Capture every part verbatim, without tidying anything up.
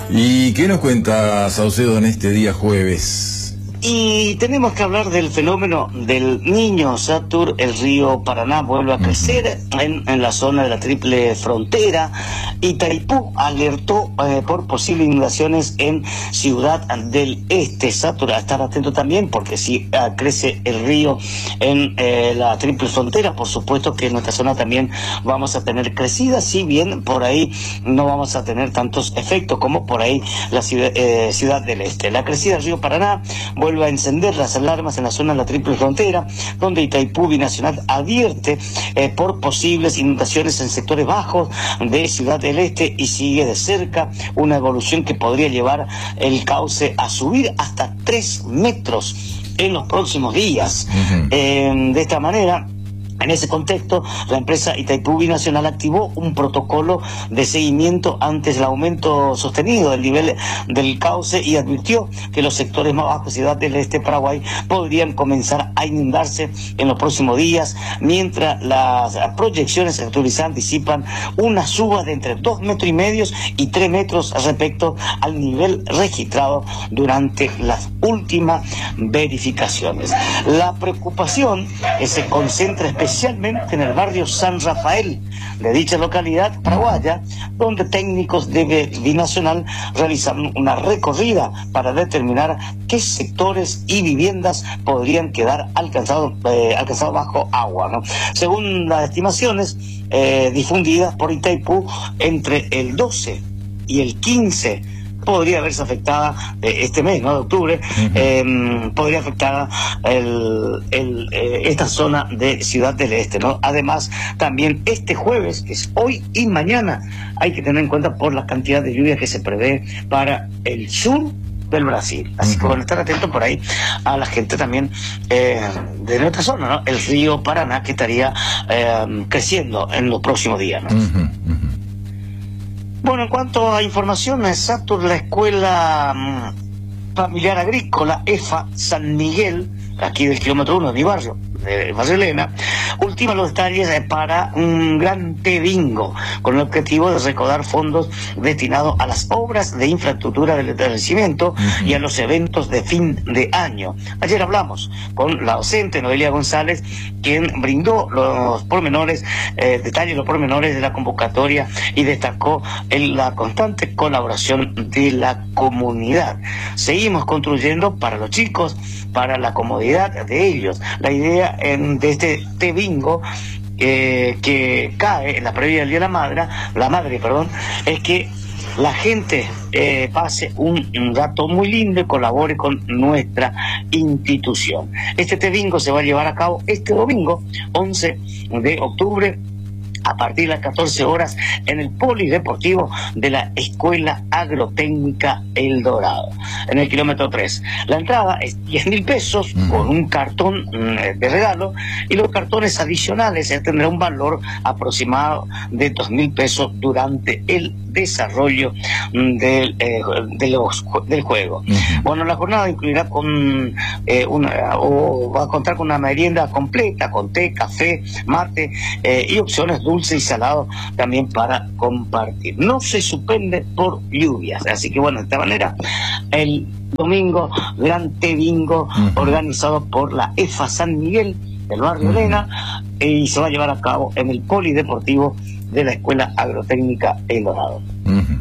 ¿Y qué nos cuenta Saucedo en este día jueves? Y tenemos que hablar del fenómeno del Niño. Satur, el río Paraná vuelve a crecer en, en la zona de la triple frontera. Itaipú alertó eh, por posibles inundaciones en Ciudad del Este. Satur, a estar atento también, porque si eh, crece el río en eh, la triple frontera, por supuesto que en nuestra zona también vamos a tener crecidas, si bien por ahí no vamos a tener tantos efectos como por ahí la ciudad, eh, ciudad del Este. La crecida del río Paraná vuelve a encender las alarmas en la zona de la triple frontera, donde Itaipú Binacional advierte eh, por posibles inundaciones en sectores bajos de Ciudad del Este y sigue de cerca una evolución que podría llevar el cauce a subir hasta tres metros en los próximos días. Uh-huh. Eh, de esta manera, en ese contexto, la empresa Itaipú Binacional activó un protocolo de seguimiento ante el aumento sostenido del nivel del cauce y advirtió que los sectores más bajos de Ciudad del Este, Paraguay, podrían comenzar a inundarse en los próximos días, mientras las proyecciones actualizadas anticipan una suba de entre dos metros y medio y tres metros respecto al nivel registrado durante las últimas verificaciones. La preocupación que se concentra especialmente especialmente en el barrio San Rafael de dicha localidad paraguaya, donde técnicos de Binacional realizaron una recorrida para determinar qué sectores y viviendas podrían quedar alcanzados eh, alcanzado bajo agua, ¿no? Según las estimaciones eh, difundidas por Itaipú, entre el doce y el quince podría verse afectada eh, este mes, ¿no? De octubre, uh-huh. eh, podría afectar el, el, eh, esta zona de Ciudad del Este, ¿no? Además, también este jueves, que es hoy y mañana, hay que tener en cuenta por la cantidad de lluvia que se prevé para el sur del Brasil. Así uh-huh. que bueno, estar atento por ahí a la gente también eh, de nuestra zona, ¿no? El río Paraná, que estaría eh, creciendo en los próximos días, ¿no? Uh-huh. Uh-huh. Bueno, en cuanto a información, Satur, la Escuela um, Familiar Agrícola E F A San Miguel, aquí del kilómetro uno de mi barrio, de Barrio Elena, ultima los detalles para un gran té bingo, con el objetivo de recaudar fondos destinados a las obras de infraestructura del establecimiento uh-huh. y a los eventos de fin de año. Ayer hablamos con la docente Noelia González, quien brindó los pormenores, eh, detalles, los pormenores de la convocatoria y destacó en la constante colaboración de la comunidad. Seguimos construyendo para los chicos, para la comodidad de ellos. La idea en, de este té bingo eh, que cae en la previa del Día de la Madre, la madre, perdón, es que la gente eh, pase un, un rato muy lindo y colabore con nuestra institución. Este té bingo se va a llevar a cabo este domingo, once de octubre, a partir de las catorce horas en el polideportivo de la Escuela Agrotécnica El Dorado, en el kilómetro tres. La entrada es diez mil pesos uh-huh. con un cartón mm, de regalo, y los cartones adicionales eh, tendrán un valor aproximado de dos mil pesos durante el desarrollo mm, del, eh, de los, del juego. Uh-huh. Bueno, la jornada incluirá con eh, una, o va a contar con una merienda completa, con té, café, mate eh, y opciones dulces dulce y salado también para compartir. No se suspende por lluvias, así que bueno, de esta manera el domingo gran té bingo uh-huh. organizado por la E F A San Miguel del barrio uh-huh. Elena, y se va a llevar a cabo en el polideportivo de la Escuela Agrotécnica El Dorado. Uh-huh.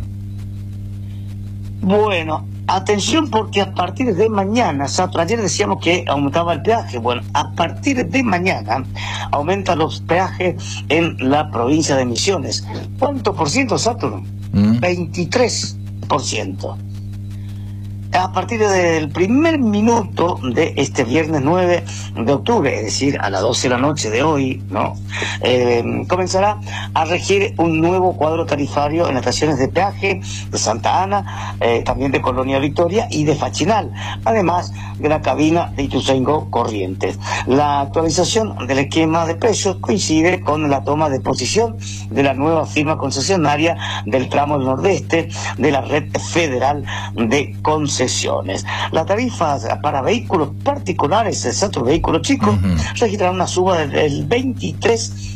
Bueno, atención, porque a partir de mañana, Satur, ayer decíamos que aumentaba el peaje. Bueno, a partir de mañana aumentan los peajes en la provincia de Misiones. ¿Cuánto por ciento, Satur? ¿Mm? veintitrés por ciento. A partir del primer minuto de este viernes nueve de octubre, es decir, a las doce de la noche de hoy, ¿no? Eh, comenzará a regir un nuevo cuadro tarifario en las estaciones de peaje de Santa Ana, eh, también de Colonia Victoria y de Fachinal, además de la cabina de Ituzaingó Corrientes. La actualización del esquema de precios coincide con la toma de posición de la nueva firma concesionaria del tramo del nordeste de la red federal de concesiones. Las tarifas para vehículos particulares, exacto, vehículos chicos, uh-huh. registraron una suba del veintitrés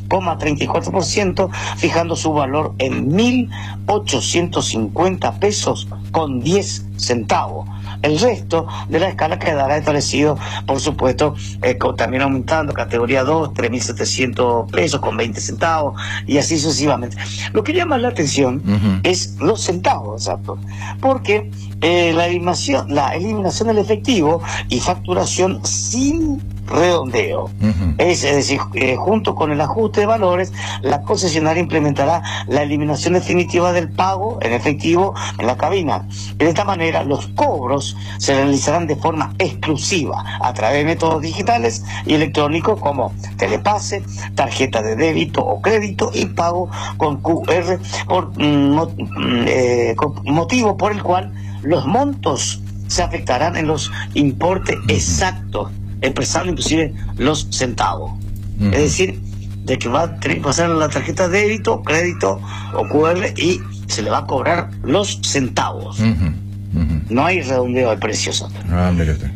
coma treinta y cuatro por ciento, fijando su valor en mil ochocientos cincuenta pesos con diez centavos. El resto de la escala quedará establecido, por supuesto, eh, con, también aumentando, categoría dos, tres mil setecientos pesos con veinte centavos, y así sucesivamente. Lo que llama la atención uh-huh. es los centavos, exacto, porque eh, la eliminación, la eliminación del efectivo y facturación sin redondeo. Uh-huh. Es, es decir, eh, junto con el ajuste de valores, la concesionaria implementará la eliminación definitiva del pago en efectivo en la cabina. De esta manera, los cobros se realizarán de forma exclusiva a través de métodos digitales y electrónicos como telepase, tarjeta de débito o crédito y pago con Q R, por, mm, eh, con motivo por el cual los montos se afectarán en los importes uh-huh. exactos, expresando inclusive los centavos. Uh-huh. Es decir, de que va a tener que pasar la tarjeta de débito, crédito o Q R y se le va a cobrar los centavos. Uh-huh. Uh-huh. No hay redondeo de precios. Ah, mire usted.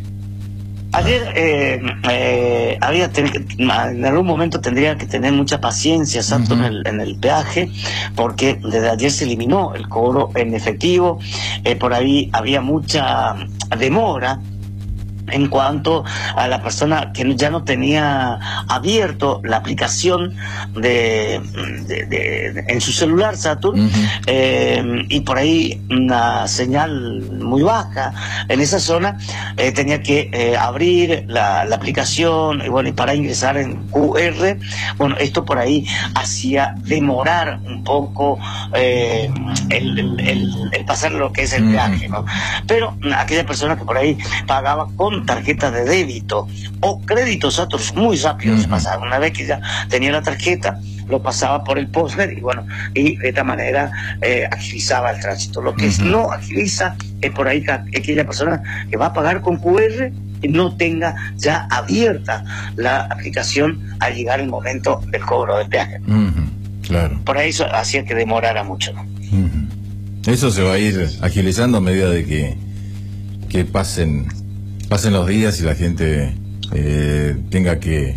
Ayer eh, eh, había ten, en algún momento tendría que tener mucha paciencia, exacto, uh-huh. en, el, en el peaje, porque desde ayer se eliminó el cobro en efectivo. Eh, por ahí había mucha demora en cuanto a la persona que ya no tenía abierto la aplicación de, de, de, de en su celular Saturn, uh-huh. eh, y por ahí una señal muy baja en esa zona, eh, tenía que eh, abrir la, la aplicación y bueno, y para ingresar en Q R, bueno, esto por ahí hacía demorar un poco eh, el, el, el, el pasar lo que es el peaje, ¿no? Pero aquella persona que por ahí pagaba con tarjeta de débito o créditos otros muy rápidos, uh-huh. se pasaba. Una vez que ya tenía la tarjeta, lo pasaba por el postner y bueno, y de esta manera eh, agilizaba el tránsito. Lo que uh-huh. no agiliza es por ahí que aquella persona que va a pagar con Q R y no tenga ya abierta la aplicación al llegar el momento del cobro del peaje. Uh-huh. Claro. Por ahí eso hacía que demorara mucho, ¿no? Uh-huh. Eso se va a ir agilizando a medida de que, que pasen pasen los días y la gente eh, tenga que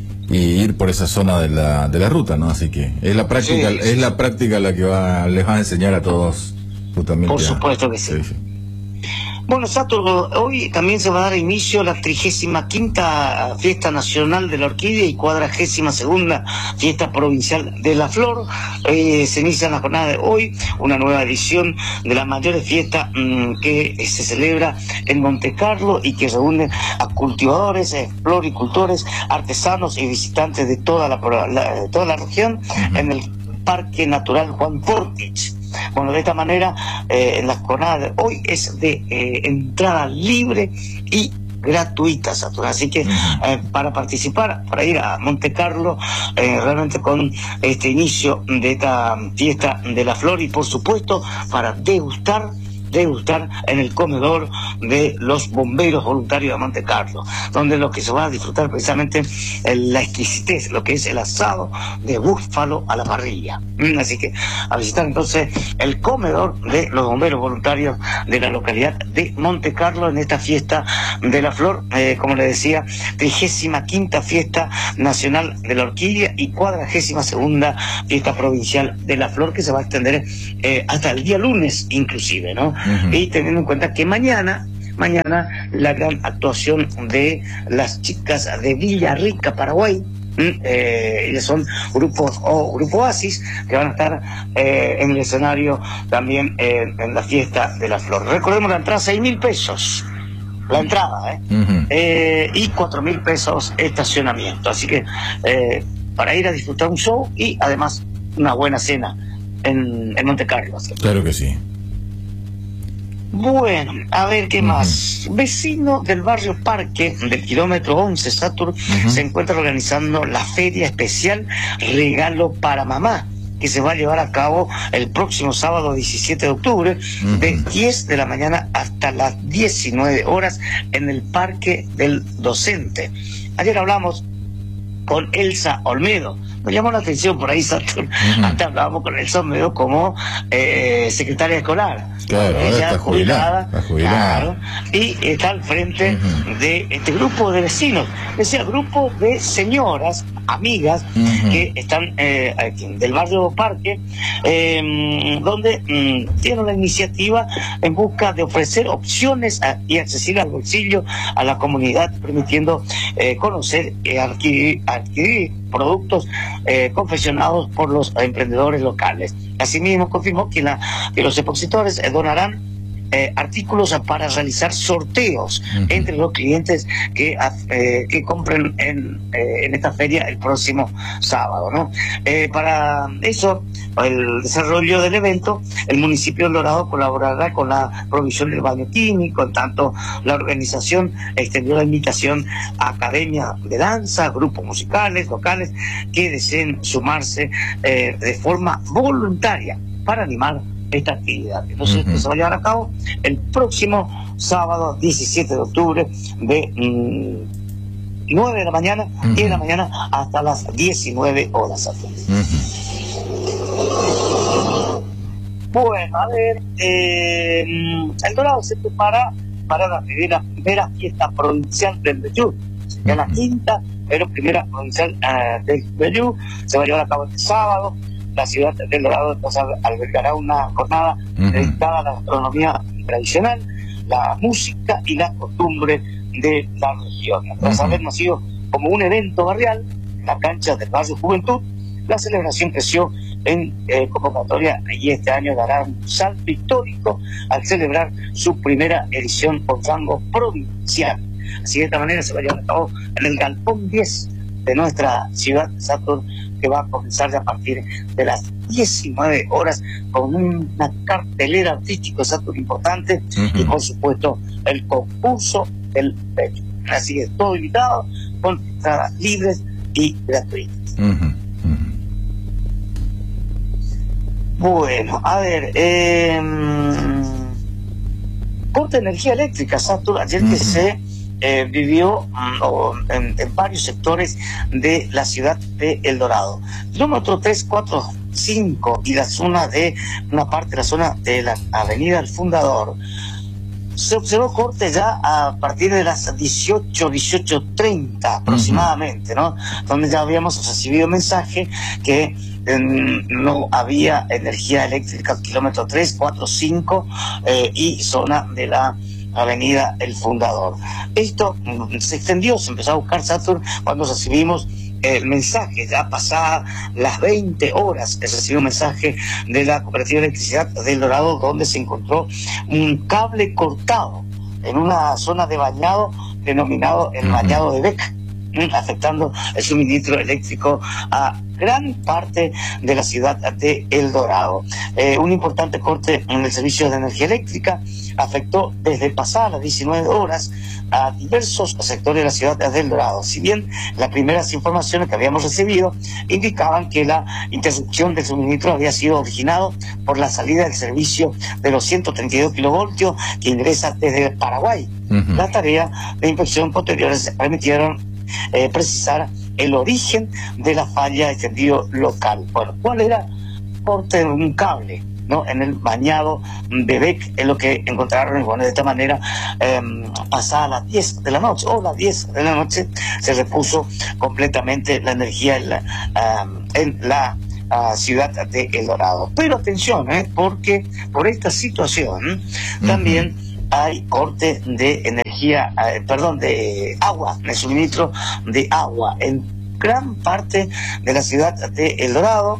ir por esa zona de la de la ruta, ¿no? Así que es la práctica, sí, sí. es la práctica la que va les va a enseñar a todos justamente. Por supuesto a, que sí. sí, sí. Bueno, Saturno, hoy también se va a dar inicio a la trigésima quinta Fiesta Nacional de la Orquídea y cuadragésima segunda Fiesta Provincial de la Flor. Eh, se inicia en la jornada de hoy una nueva edición de las mayores fiestas mmm, que se celebra en Monte Carlo y que reúne a cultivadores, eh, floricultores, artesanos y visitantes de toda la, la, de toda la región uh-huh. en el Parque Natural Juan Portich. Bueno, de esta manera, eh, en la jornada de hoy es de eh, entrada libre y gratuita, Saturno. Así que eh, para participar, para ir a Monte Carlo, eh, realmente con este inicio de esta fiesta de la flor y por supuesto para degustar degustar en el comedor de los bomberos voluntarios de Monte Carlo, donde lo que se va a disfrutar precisamente es la exquisitez, lo que es el asado de búfalo a la parrilla. Mm, así que a visitar entonces el comedor de los bomberos voluntarios de la localidad de Monte Carlo en esta fiesta de la flor, eh, como le decía, trigésima quinta Fiesta Nacional de la Orquídea y cuadragésima segunda Fiesta Provincial de la Flor, que se va a extender eh, hasta el día lunes inclusive, ¿no? Uh-huh. Y teniendo en cuenta que mañana, mañana la gran actuación de las chicas de Villarrica, Paraguay, eh, ellos son grupos o Grupo Oasis, que van a estar eh, en el escenario también eh, en la fiesta de la flor. Recordemos la entrada, seis mil pesos. La entrada, ¿eh? Uh-huh. eh y cuatro mil pesos estacionamiento. Así que eh, para ir a disfrutar un show y además una buena cena en, en Monte Carlo. ¿Sí? Claro que sí. Bueno, a ver qué uh-huh. más. Vecino del barrio Parque, del kilómetro once, Saturn, uh-huh. se encuentra organizando la feria especial Regalo para Mamá, que se va a llevar a cabo el próximo sábado diecisiete de octubre, uh-huh. de diez de la mañana hasta las diecinueve horas en el Parque del Docente. Ayer hablamos con Elsa Olmedo, nos llamó la atención por ahí, Saturn. Uh-huh. Hasta hablábamos con Nelson Medo como eh, secretaria escolar. Claro, ella está jubilada, está jubilada. Claro, y está al frente uh-huh. de este grupo de vecinos, ese grupo de señoras, amigas, uh-huh. que están eh, aquí, del barrio Parque, eh, donde eh, tienen una iniciativa en busca de ofrecer opciones a, y accesibles al bolsillo a la comunidad, permitiendo eh, conocer y adquirir, adquirir productos eh, confeccionados por los emprendedores locales. Asimismo, confirmó que, la, que los expositores eh, donarán eh, artículos para realizar sorteos uh-huh. entre los clientes que, eh, que compren en, eh, en esta feria el próximo sábado, ¿no? Eh, para eso, el desarrollo del evento, el municipio de El Dorado colaborará con la provisión del baño químico. En tanto, la organización extendió la invitación a academias de danza, grupos musicales locales que deseen sumarse eh, de forma voluntaria para animar esta actividad. Entonces, uh-huh. se va a llevar a cabo el próximo sábado diecisiete de octubre de mmm, nueve de la mañana, uh-huh. diez de la mañana hasta las diecinueve horas. Uh-huh. Bueno, a ver, eh, El Dorado se prepara para la primera, primera fiesta provincial del Vellú. Sería la quinta, pero primera provincial uh, del Vellú. Se va a llevar a cabo este sábado. La ciudad del Dorado entonces albergará una jornada uh-huh. dedicada a la gastronomía tradicional, la música y la costumbre de la región. Tras uh-huh. haber nacido como un evento barrial en la cancha del barrio Juventud, la celebración creció en eh, convocatoria y este año dará un salto histórico al celebrar su primera edición con rango provincial. Así de esta manera se va a llevar a cabo en el Galpón diez de nuestra ciudad, Saturn, que va a comenzar ya a partir de las diecinueve horas con una cartelera artística, Saturn, importante, uh-huh. y por supuesto el concurso del pecho. Así es, todo invitado, con entradas libres y gratuitas. Uh-huh. Bueno, a ver, eh, corte de energía eléctrica, Saturn, ayer uh-huh. que se eh, vivió um, en, en varios sectores de la ciudad de El Dorado. Kilómetro tres, cuatro, cinco y la zona de, una parte de la zona de la avenida El Fundador. Se observó corte ya a partir de las dieciocho, dieciocho treinta aproximadamente, ¿no? Donde ya habíamos recibido mensaje que eh, no había energía eléctrica, kilómetro tres, cuatro, cinco eh, y zona de la avenida El Fundador. Esto mm, se extendió, se empezó a buscar, Saturn, cuando recibimos el mensaje, ya pasadas las veinte horas, recibió un mensaje de la Cooperativa de Electricidad del Dorado, donde se encontró un cable cortado en una zona de bañado denominado el bañado de Beca, afectando el suministro eléctrico a gran parte de la ciudad de El Dorado. Eh, un importante corte en el servicio de energía eléctrica afectó desde pasadas las diecinueve horas a diversos sectores de la ciudad de El Dorado. Si bien las primeras informaciones que habíamos recibido indicaban que la interrupción del suministro había sido originado por la salida del servicio de los ciento treinta y dos kilovoltios que ingresa desde Paraguay. Uh-huh. La tarea de inspección posteriores permitieron eh, precisar el origen de la falla de tendido local. Bueno, ¿cuál era? Corte de un cable, ¿no? En el bañado de Bec es lo que encontraron, y bueno, de esta manera, eh, pasada las diez de la noche, o las diez de la noche, se repuso completamente la energía en la, uh, en la uh, ciudad de El Dorado. Pero atención, ¿eh? Porque por esta situación uh-huh. también hay corte de energía, eh, perdón, de agua, de suministro de agua en gran parte de la ciudad de El Dorado.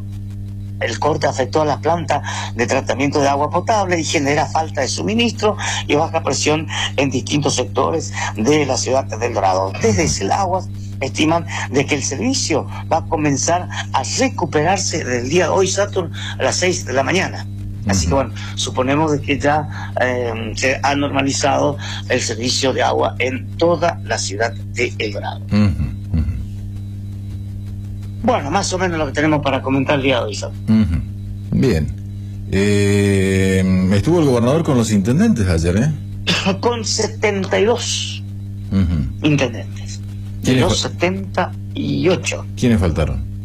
El corte afectó a la planta de tratamiento de agua potable y genera falta de suministro y baja presión en distintos sectores de la ciudad de El Dorado. Desde Celaguas estiman de que el servicio va a comenzar a recuperarse del día de hoy, Saturn, a las seis de la mañana. Así que bueno, suponemos de que ya eh, se ha normalizado el servicio de agua en toda la ciudad de El Dorado. Uh-huh, uh-huh. Bueno, más o menos lo que tenemos para comentar el día de hoy, uh-huh. Bien. Eh, estuvo el gobernador con los intendentes ayer, ¿eh? Con setenta y dos uh-huh. intendentes. De los setenta y ocho. ¿Quiénes faltaron?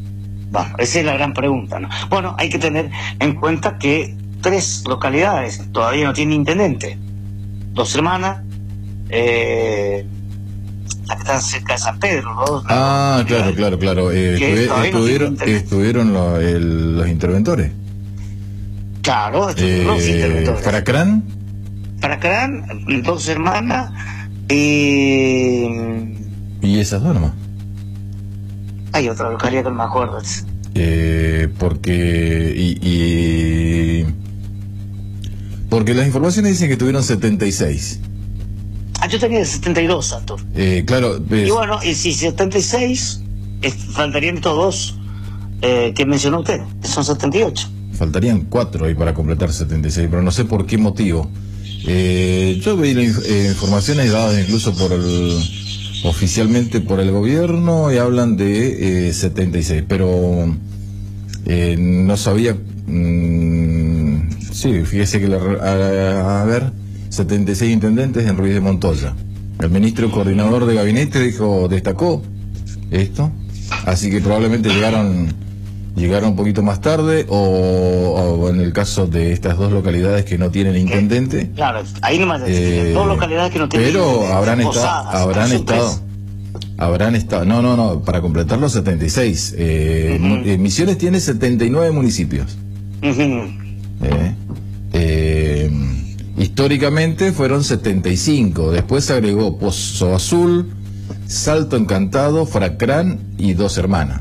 Va, esa es la gran pregunta, ¿no? Bueno, hay que tener en cuenta que tres localidades todavía no tienen intendente. Dos Hermanas, eh, la que están cerca de San Pedro, ¿no? Ah, claro, claro, claro. Eh, estuve, estuvieron no estuvieron los, el, los interventores. Claro, eh, los interventores. Faracrán. Faracrán, Dos Hermanas y... ¿Y esas dos nomás? Hay otra localidad que no me acuerdo. Eh, porque... Y, y... Porque las informaciones dicen que tuvieron setenta y seis. Ah, yo tenía setenta y dos, Satur. Eh, claro. Pues, y bueno, y si setenta y seis, eh, faltarían todos eh, que mencionó usted, que son setenta y ocho. Faltarían cuatro ahí para completar setenta y seis, pero no sé por qué motivo. Eh, yo vi eh, informaciones dadas incluso por el... oficialmente por el gobierno y hablan de eh, setenta y seis, pero eh, no sabía. Mmm, sí, fíjese que la, a, a ver, setenta y seis intendentes en Ruiz de Montoya. El ministro coordinador de gabinete dijo, destacó esto, así que probablemente llegaron llegaron un poquito más tarde o, o en el caso de estas dos localidades que no tienen intendente. Claro, ahí nomás eh, dos localidades que no tienen pero intendente. Pero habrán, esta, habrán estado... Habrán estado, no, no, no, para completar los setenta y seis. Eh, uh-huh. Misiones tiene setenta y nueve municipios. Uh-huh. eh, eh, históricamente fueron setenta y cinco. Después se agregó Pozo Azul, Salto Encantado, Faracrán y Dos Hermanas.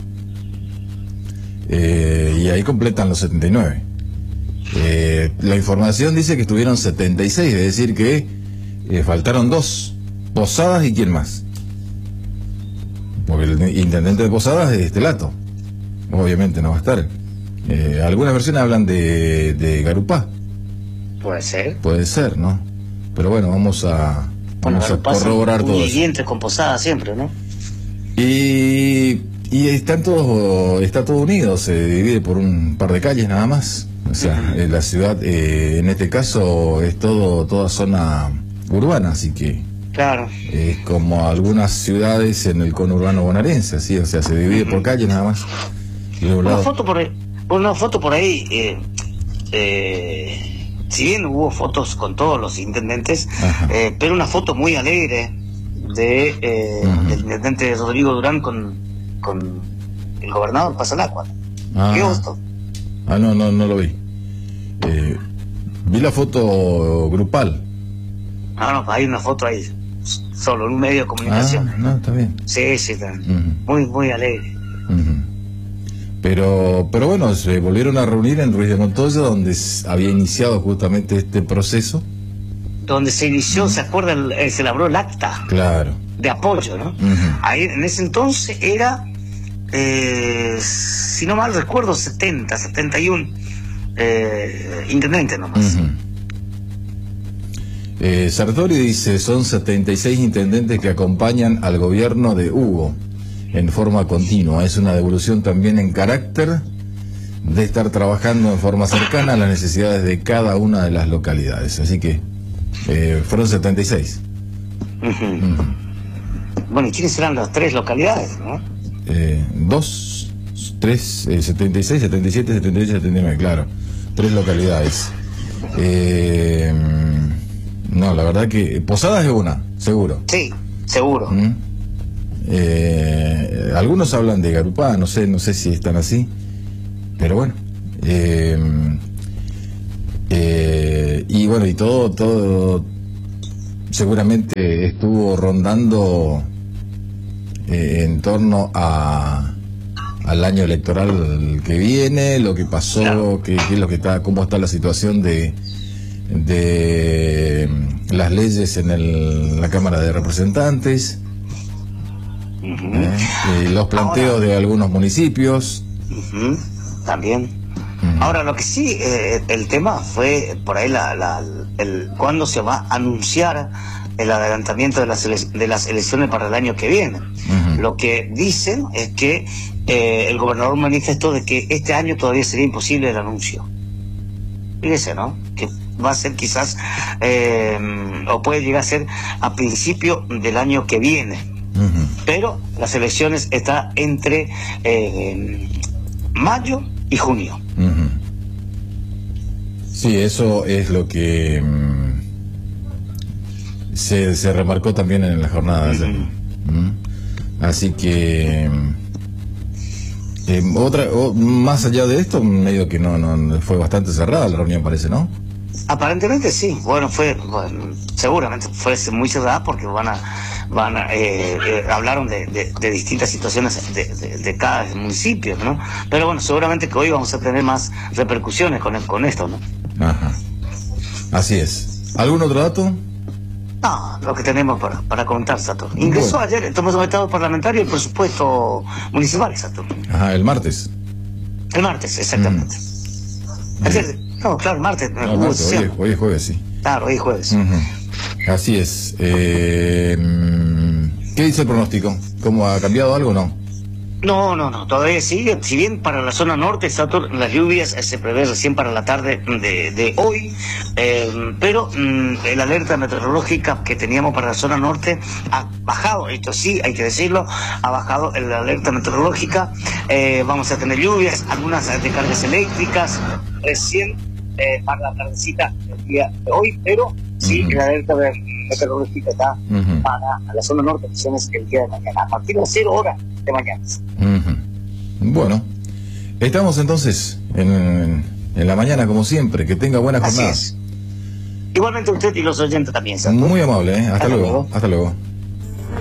Eh, y ahí completan los setenta y nueve. Eh, la información dice que estuvieron setenta y seis, es decir que eh, faltaron dos. Posadas y quién más. Porque el intendente de Posadas es Estelato. Obviamente no va a estar. Eh, algunas versiones hablan de, de Garupá. Puede ser. Puede ser, ¿no? Pero bueno, vamos a, bueno, vamos a corroborar todo. Y dientes con Posadas siempre, ¿no? Y, y están todos, está todo unido, se divide por un par de calles nada más. O sea, uh-huh. la ciudad, eh, en este caso, es todo toda zona urbana, así que... Claro. Es como algunas ciudades en el conurbano bonaerense, ¿sí? O sea, se divide uh-huh. por calles nada más. Y de un una lado... foto por ahí, una foto por ahí eh, eh, si bien hubo fotos con todos los intendentes, eh, pero una foto muy alegre de eh, uh-huh. del intendente Rodrigo Durán con, con el gobernador Pasalacqua. Ah. ¿Qué gusto? Ah, no, no, no lo vi. Eh, vi la foto grupal. No, no, hay una foto ahí. Solo en un medio de comunicación. Ah, no, está bien. Sí, sí, está uh-huh. muy, muy alegre. Uh-huh. Pero, pero bueno, se volvieron a reunir en Ruiz de Montoya, donde había iniciado justamente este proceso. Donde se inició, uh-huh. ¿se acuerdan? Se elaboró el acta. Claro. De apoyo, ¿no? Uh-huh. Ahí, en ese entonces era, eh, si no mal recuerdo, setenta, setenta y uno eh, intendentes nomás. Uh-huh. Eh, Sartori dice, son setenta y seis intendentes que acompañan al gobierno de Hugo en forma continua. Es una devolución también en carácter de estar trabajando en forma cercana a las necesidades de cada una de las localidades. Así que eh, fueron setenta y seis. Uh-huh. Uh-huh. Bueno, ¿y quiénes serán las tres localidades, no? Eh, dos, tres, eh, setenta y seis, setenta y siete, setenta y ocho, setenta y nueve, claro. Tres localidades. Eh... No, la verdad que Posadas es una, seguro. Sí, seguro. ¿Mm? Eh, algunos hablan de Garupá, no sé, no sé si están así, pero bueno. Eh, eh, y bueno, y todo, todo seguramente estuvo rondando eh, en torno a al año electoral que viene, lo que pasó, claro. qué, qué es lo que está, cómo está la situación de de las leyes en el, la Cámara de Representantes, uh-huh. eh, eh, los planteos Ahora, de algunos municipios. Uh-huh. También. Uh-huh. Ahora, lo que sí, eh, el tema fue por ahí la, la, el cuándo se va a anunciar el adelantamiento de las, ele de las elecciones para el año que viene. Uh-huh. Lo que dicen es que eh, el gobernador manifestó de que este año todavía sería imposible el anuncio. Fíjese, ¿no? Que va a ser quizás, eh, o puede llegar a ser a principio del año que viene. Uh-huh. pero las elecciones están entre eh, mayo y junio. Uh-huh. Sí, eso es lo que um, se, se remarcó también en la jornada de ayer. Uh-huh. Uh-huh. Así que eh, otra o, más allá de esto, medio que no, no fue bastante cerrada la reunión, parece, ¿no? Aparentemente sí. Bueno, fue bueno, seguramente fue muy cerrada porque van a van a, eh, eh, hablaron de, de, de distintas situaciones de, de, de cada municipio, ¿no? Pero bueno, seguramente que hoy vamos a tener más repercusiones con con esto, ¿no? Ajá. Así es. ¿Algún otro dato? No, lo que tenemos para, para contar, Satur. Ingresó bueno. ayer, tomamos un estado parlamentario el presupuesto municipal, Satur. Ajá, el martes. El martes, exactamente. Mm. Ayer, no, claro, el martes. No, martes hoy, es, hoy es jueves, sí. Claro, hoy es jueves. Uh-huh. Así es. Eh, ¿Qué dice el pronóstico? ¿Cómo ha cambiado algo o no? No, no, no, todavía sigue. Si bien para la zona norte, Satur, las lluvias eh, se prevé recién para la tarde de, de hoy, eh, pero mmm, la alerta meteorológica que teníamos para la zona norte ha bajado, esto sí, hay que decirlo, ha bajado la alerta meteorológica. Eh, vamos a tener lluvias, algunas descargas eléctricas, recién eh, para la tardecita del día de hoy, pero sí, uh-huh. la alerta meteorológica está uh-huh. para la zona norte, que es el día de mañana, a partir de cero horas de mañana. Uh-huh. Bueno, estamos entonces en, en la mañana como siempre. Que tenga buena jornada. Así es. Igualmente usted y los oyentes también, ¿sabes? Muy amable, ¿eh? Hasta, Hasta luego. luego. Hasta luego.